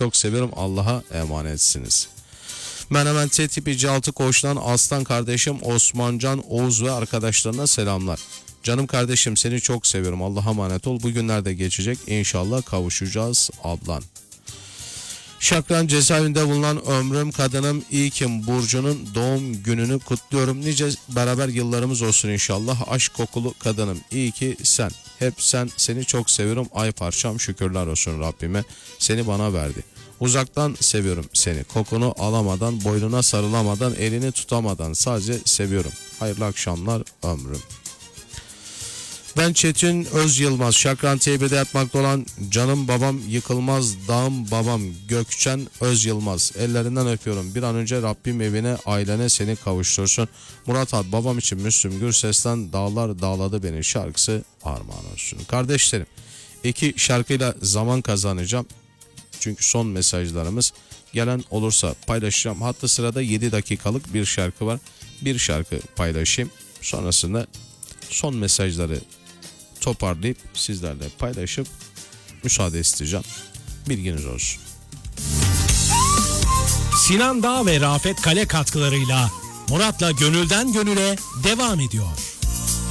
çok seviyorum. Allah'a emanetsiniz. Menemen T tipi C6 koğuştan Aslan kardeşim Osmancan, Oğuz ve arkadaşlarına selamlar. Canım kardeşim seni çok seviyorum. Allah'a emanet ol. Bugünler de geçecek. İnşallah kavuşacağız ablan. Şakran cezaevinde bulunan ömrüm kadınım İlkim Burcu'nun doğum gününü kutluyorum. Nice beraber yıllarımız olsun inşallah. Aşk kokulu kadınım iyi ki sen. Hep sen, seni çok seviyorum. Ay parçam şükürler olsun Rabbime. Seni bana verdi. Uzaktan seviyorum seni. Kokunu alamadan, boynuna sarılamadan, elini tutamadan sadece seviyorum. Hayırlı akşamlar ömrüm. Ben Çetin Öz Yılmaz, Şakran TB'de yatmakta olan canım babam yıkılmaz dağım babam Gökçen Öz Yılmaz. Ellerinden öpüyorum. Bir an önce Rabbim evine, ailene seni kavuştursun. Murat Ad babam için Müslüm Gürses'ten Dağlar Dağladı Beni şarkısı armağan olsun. Kardeşlerim, 2 şarkıyla zaman kazanacağım. Çünkü son mesajlarımız gelen olursa paylaşacağım. Hatta sırada 7 dakikalık bir şarkı var. Bir şarkı paylaşayım. Sonrasında son mesajları toparlayıp sizlerle paylaşıp müsaade isteyeceğim. Bilginiz olsun. Sinan Dağ ve Rafet Kale katkılarıyla Murat'la Gönülden Gönüle devam ediyor.